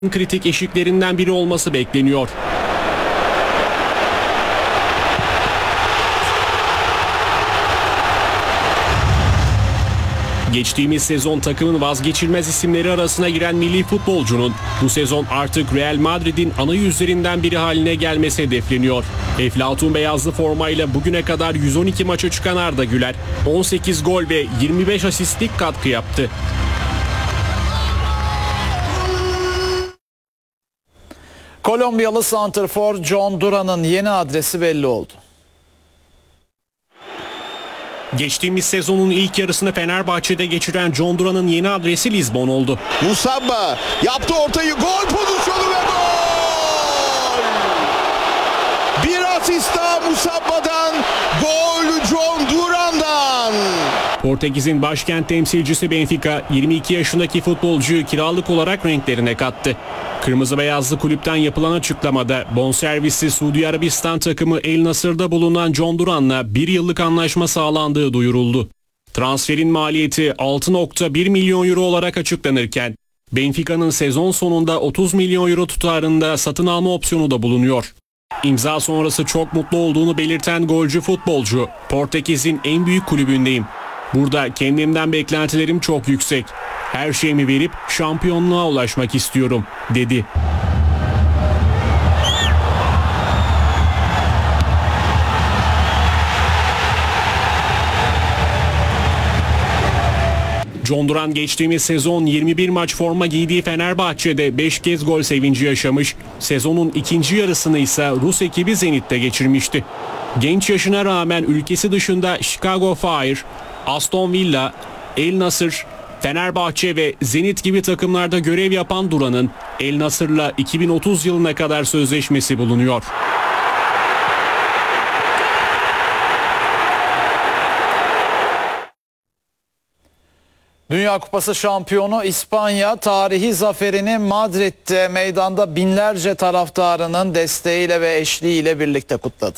kritik eşiklerinden biri olması bekleniyor. Geçtiğimiz sezon takımın vazgeçilmez isimleri arasına giren milli futbolcunun bu sezon artık Real Madrid'in ana yüzlerinden biri haline gelmesi hedefleniyor. Eflatun beyazlı formayla bugüne kadar 112 maça çıkan Arda Güler 18 gol ve 25 asistlik katkı yaptı. Kolombiyalı santrfor John Duran'ın yeni adresi belli oldu. Geçtiğimiz sezonun ilk yarısını Fenerbahçe'de geçiren John Duran'ın yeni adresi Lizbon oldu. Musabba yaptı ortayı, gol pozisyonu ve gol! Bir asist daha Musabba'dan, gol John Duran'dan. Portekiz'in başkent temsilcisi Benfica 22 yaşındaki futbolcuyu kiralık olarak renklerine kattı. Kırmızı beyazlı kulüpten yapılan açıklamada bonservisli Suudi Arabistan takımı El Nasır'da bulunan John Duran'la bir yıllık anlaşma sağlandığı duyuruldu. Transferin maliyeti 6,1 milyon euro olarak açıklanırken Benfica'nın sezon sonunda 30 milyon euro tutarında satın alma opsiyonu da bulunuyor. İmza sonrası çok mutlu olduğunu belirten golcü futbolcu, Portekiz'in en büyük kulübündeyim. Burada kendimden beklentilerim çok yüksek. Her şeyimi verip şampiyonluğa ulaşmak istiyorum, dedi. John Duran geçtiğimiz sezon 21 maç forma giydiği Fenerbahçe'de 5 kez gol sevinci yaşamış. Sezonun ikinci yarısını ise Rus ekibi Zenit'te geçirmişti. Genç yaşına rağmen ülkesi dışında Chicago Fire, Aston Villa, El Nasır, Fenerbahçe ve Zenit gibi takımlarda görev yapan Duran'ın El Nasır'la 2030 yılına kadar sözleşmesi bulunuyor. Dünya Kupası şampiyonu İspanya tarihi zaferini Madrid'de meydanda binlerce taraftarının desteğiyle ve eşliğiyle birlikte kutladı.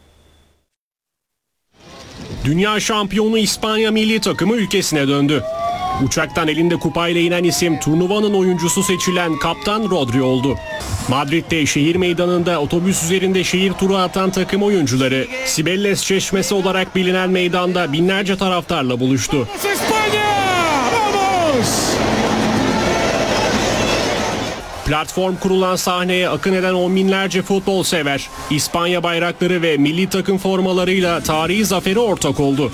Dünya şampiyonu İspanya milli takımı ülkesine döndü. Uçaktan elinde kupayla inen isim turnuvanın oyuncusu seçilen Kaptan Rodri oldu. Madrid'de şehir meydanında otobüs üzerinde şehir turu atan takım oyuncuları Sibelles Çeşmesi olarak bilinen meydanda binlerce taraftarla buluştu. Platform kurulan sahneye akın eden on binlerce futbol sever, İspanya bayrakları ve milli takım formalarıyla tarihi zaferi ortak oldu.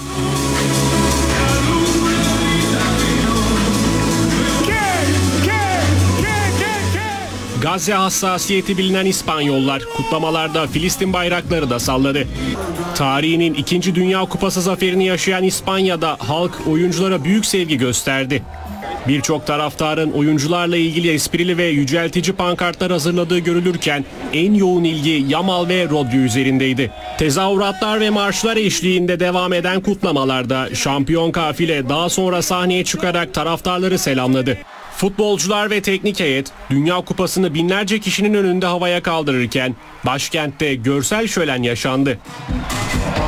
Gazze hassasiyeti bilinen İspanyollar kutlamalarda Filistin bayrakları da salladı. Tarihinin 2. Dünya Kupası zaferini yaşayan İspanya'da halk oyunculara büyük sevgi gösterdi. Birçok taraftarın oyuncularla ilgili esprili ve yüceltici pankartlar hazırladığı görülürken en yoğun ilgi Yamal ve Rodri üzerindeydi. Tezahüratlar ve marşlar eşliğinde devam eden kutlamalarda şampiyon kafile daha sonra sahneye çıkarak taraftarları selamladı. Futbolcular ve teknik heyet Dünya Kupası'nı binlerce kişinin önünde havaya kaldırırken başkentte görsel şölen yaşandı.